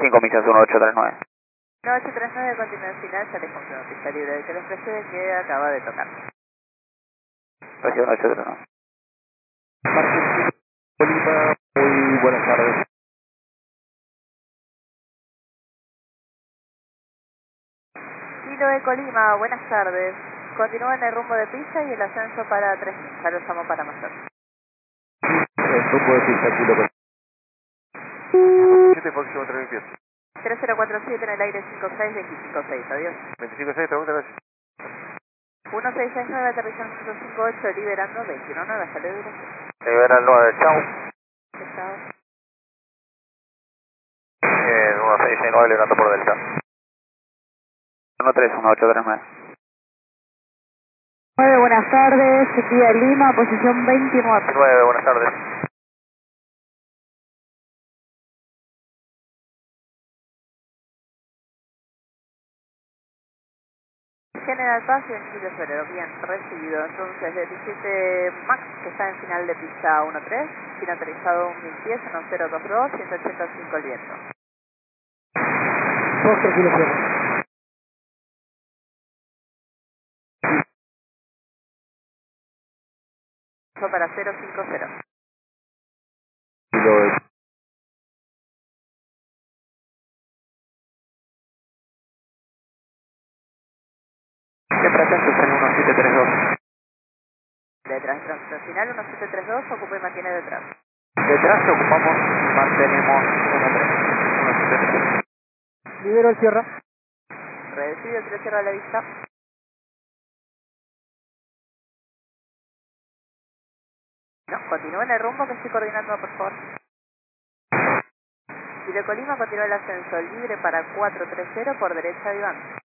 5 millas 1839. 1839, continúa en final, sale con pista libre de que les precede que acaba de tocar. Recibe 1839. Martín Bolívar, muy buenas tardes. Kilo de Colima, buenas tardes. Continúa en el rumbo de pista y el ascenso para 3000, ya lo llamo para mayor. El rumbo de pista, Kilo Bolívar. 7 próximo 3000 pies. 3047 en el aire 56 de X56, adiós. 25-6, pregunta, gracias. 1669, aterrizan 158, liberando 219, hasta luego. Libera el 9, chau. Chao. 1669 liberando por Delta. 131839. 9, buenas tardes, Vía Lima, posición 29. 9, buenas tardes. General Paz y en Kilo Febrero, bien, recibido. Entonces, de 17 Max, que está en final de pista 13, finalizado 1000 pies, 1022, 185 el viento. 2 tranquilos, cierra. Eso para 050. Kilo Siempre atentos en 1732. Detrás, tránsito final, 1732, ocupa y mantiene detrás. Detrás ocupamos y mantenemos 173. Libero el cierra. Recibido, 3 cierra la vista. No, continúa en el rumbo que estoy coordinando, por favor. Y de Colima continúa el ascenso libre para 430 por derecha de Iván.